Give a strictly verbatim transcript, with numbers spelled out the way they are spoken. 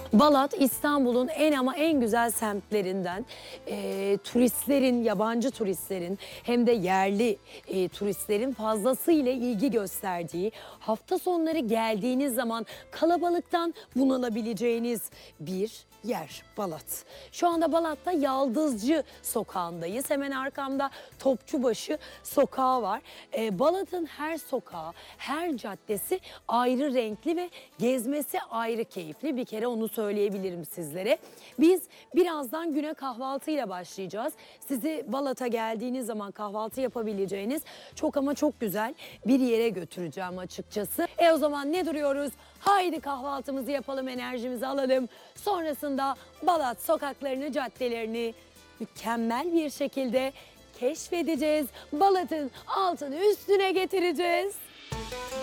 Balat İstanbul'un en ama en güzel semtlerinden. E, turistlerin, yabancı turistlerin hem de yerli e, turistlerin fazlasıyla ilgi gösterdiği, hafta sonları geldiğiniz zaman kalabalıktan bunalabileceğiniz bir yer Balat. Şu anda Balat'ta Yaldızcı sokağındayız. Hemen arkamda Topçubaşı sokağı var. Ee, Balat'ın her sokağı, her caddesi ayrı renkli ve gezmesi ayrı keyifli. Bir kere onu söyleyebilirim sizlere. Biz birazdan güne kahvaltıyla başlayacağız. Sizi Balat'a geldiğiniz zaman kahvaltı yapabileceğiniz çok ama çok güzel bir yere götüreceğim açıkçası. E o zaman ne duruyoruz? Haydi kahvaltımızı yapalım, enerjimizi alalım. Sonrasında Balat sokaklarını, caddelerini mükemmel bir şekilde keşfedeceğiz. Balat'ın altını üstüne getireceğiz.